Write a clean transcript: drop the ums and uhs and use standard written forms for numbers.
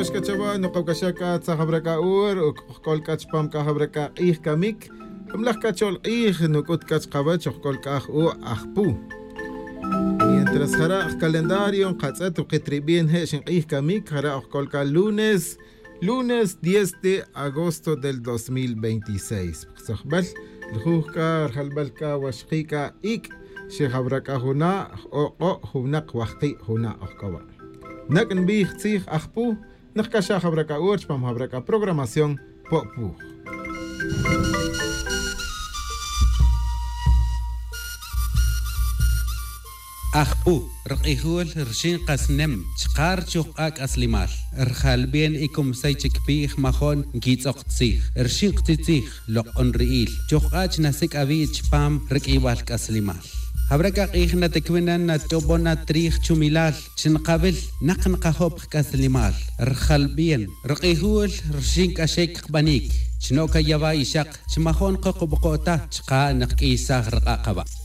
Dios kachaba no kaukashaka tsahabraka ur kol kachpam kahabraka kamik amlach kachol no kut kachqabach kol kah u ahpu. Mientras jara calendario qatzat qitribien heshin kamik jara kolka lunes 10 de agosto del 2026. Sohbal lhuka halbalka washqika shehabraka huna o hunak waqti huna ahkawa. Nakan bih tsih ahpu nakasha habraka urch pam habraka programación popu. أخبو رقيهول رشين قسنم شقار شوق أك أسلمال رخال بين إكم سيتك بيخ مخون جيت أقتصيخ رشين قتيتيخ لقن رئيل شوق أج نسك أبيج بام رقي والك أسلمال هبرقا قيخنا تكوينا نتوبونا تريخ شميلال شنقابل نقنقا هوب كأسلمال رخال بين رقيهول رشين كشيك قبانيك شنوكا يبا يشاق شمخون قوقو بقوتا شقا نقي ساغ رقاقبا